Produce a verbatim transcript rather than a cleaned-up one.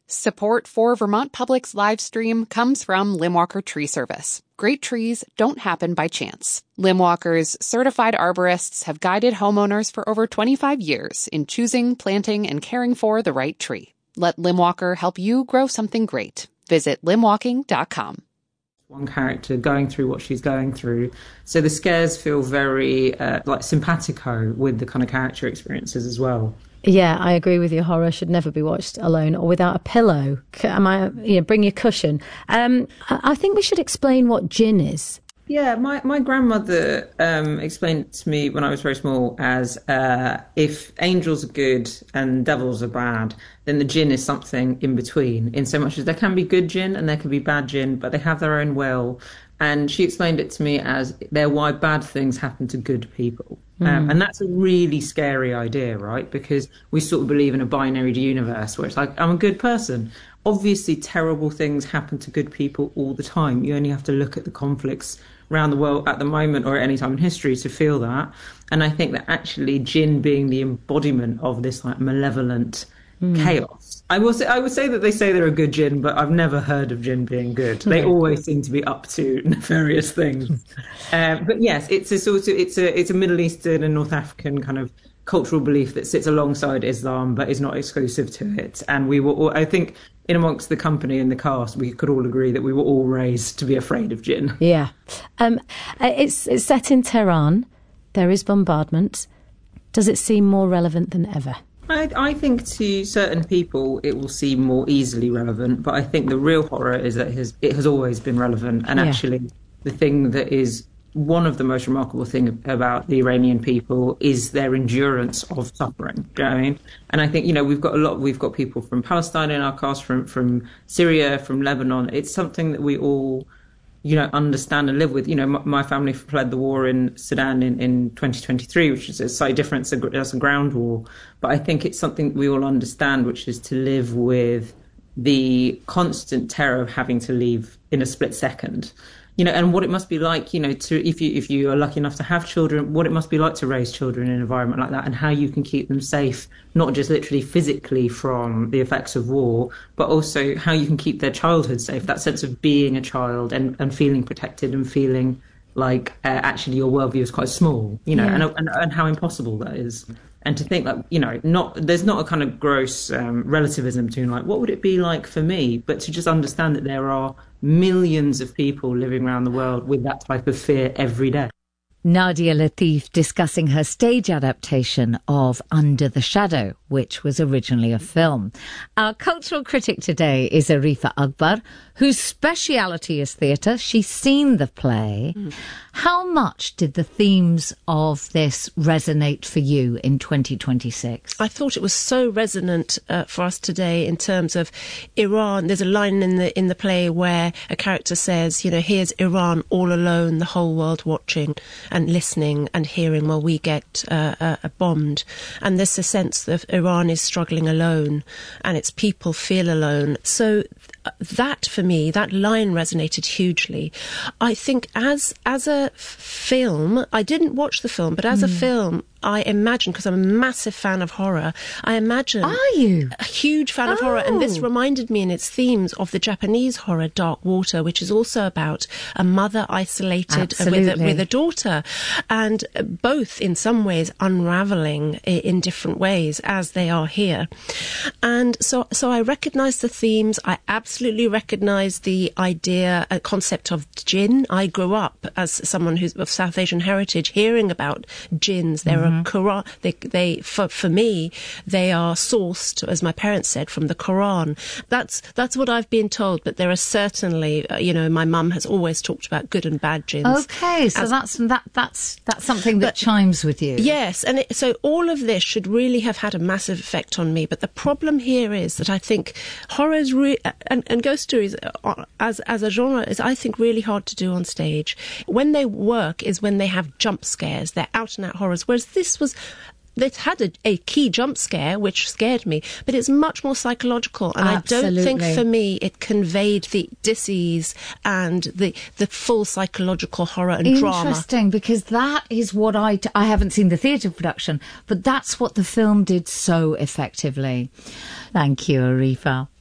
Support for Vermont Public's live stream comes from Limwalker Tree Service. Great trees don't happen by chance. Limwalker's certified arborists have guided homeowners for over twenty-five years in choosing, planting, and caring for the right tree. Let Limwalker help you grow something great. Visit limwalking dot com. One character going through what she's going through. So the scares feel very uh, like simpatico with the kind of character experiences as well. Yeah, I agree with you. Horror should never be watched alone or without a pillow. Am I? You know, bring your cushion. Um, I think we should explain what djinn is. Yeah, my, my grandmother um, explained it to me when I was very small as uh, if angels are good and devils are bad, then the djinn is something in between, in so much as there can be good djinn and there can be bad djinn, but they have their own will. And she explained it to me as they're why bad things happen to good people. Mm. Um, and that's a really scary idea, right? Because we sort of believe in a binary universe where it's like, I'm a good person. Obviously, terrible things happen to good people all the time. You only have to look at the conflicts around the world at the moment or at any time in history to feel that. And I think that actually djinn being the embodiment of this like malevolent mm. chaos. I will say, I would say that they say they're a good djinn, but I've never heard of djinn being good. They always seem to be up to nefarious things. um, but yes, it's a sort of it's a it's a Middle Eastern and North African kind of cultural belief that sits alongside Islam, but is not exclusive to it. And we were all, I think, in amongst the company and the cast, we could all agree that we were all raised to be afraid of djinn. Yeah, um, it's it's set in Tehran. There is bombardment. Does it seem more relevant than ever? I, I think to certain people it will seem more easily relevant, but I think the real horror is that it has, it has always been relevant. And yeah. actually, the thing that is one of the most remarkable things about the Iranian people is their endurance of suffering. Do you know what I mean? And I think, you know, we've got a lot, we've got people from Palestine in our cast, from, from Syria, from Lebanon. It's something that we all, you know, understand and live with. You know, my, my family fled the war in Sudan in, in twenty twenty-three, which is a slightly different, as a ground war. But I think it's something we all understand, which is to live with the constant terror of having to leave in a split second. You know, and what it must be like, you know, to if you if you are lucky enough to have children, what it must be like to raise children in an environment like that, and how you can keep them safe, not just literally physically from the effects of war, but also how you can keep their childhood safe, that sense of being a child and, and feeling protected and feeling like uh, actually your worldview is quite small, you know, yeah. and, and and how impossible that is. And to think that, you know, not there's not a kind of gross um, relativism between like, what would it be like for me? But to just understand that there are millions of people living around the world with that type of fear every day. Nadia Latif discussing her stage adaptation of Under the Shadow, which was originally a film. Our cultural critic today is Arifa Akbar, whose speciality is theatre. She's seen the play. Mm. How much did the themes of this resonate for you in twenty twenty-six? I thought it was so resonant uh, for us today in terms of Iran. There's a line in the in the play where a character says, you know, here's Iran all alone, the whole world watching and listening and hearing while we get uh, uh, bombed. And there's a sense that Iran is struggling alone and its people feel alone. So th- that, for me, that line resonated hugely. I think as as a f- film, I didn't watch the film, but as mm. a film, I imagine, because I'm a massive fan of horror, I imagine... Are you? A huge fan oh. of horror. And this reminded me in its themes of the Japanese horror Dark Water, which is also about a mother isolated with a, with a daughter. And both, in some ways, unravelling in different ways, as they are here. And so so I recognise the themes. I absolutely recognise the idea, a concept of jinn. I grew up as someone who's of South Asian heritage hearing about jinns. There mm-hmm. are Quran, they, they for, for me, they are sourced, as my parents said, from the Quran. That's that's what I've been told. But there are certainly, uh, you know, my mum has always talked about good and bad jinns. Okay, so as, that's that that's that's something that but, chimes with you. Yes, and it, so all of this should really have had a massive effect on me. But the problem here is that I think horrors re- and, and ghost stories are, as as a genre is, I think, really hard to do on stage. When they work is when they have jump scares. They're out and out horrors. Whereas this was, it had a, a key jump scare, which scared me, but it's much more psychological. And Absolutely. I don't think, for me, it conveyed the dis-ease and the, the full psychological horror and Interesting, drama. Interesting, because that is what I... T- I haven't seen the theatre production, but that's what the film did so effectively. Thank you, Arifa.